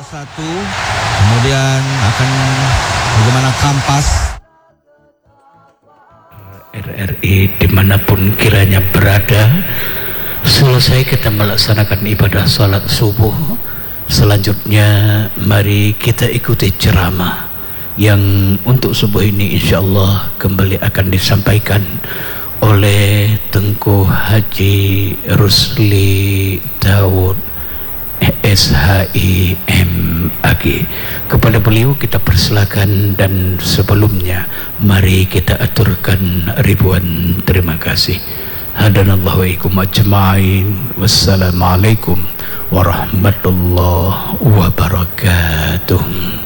satu, kemudian akan bagaimana Kampas RRI dimanapun kiranya berada. Selesai kita melaksanakan ibadah salat subuh, selanjutnya mari kita ikuti ceramah yang untuk subuh ini insyaallah kembali akan disampaikan oleh Tengku Haji Rusli Daud SHI MAG. Kepada beliau kita persilakan, dan sebelumnya mari kita aturkan ribuan terima kasih. Hadanallahu wa ikum ajma'in. Wassalamualaikum warahmatullahi wabarakatuh.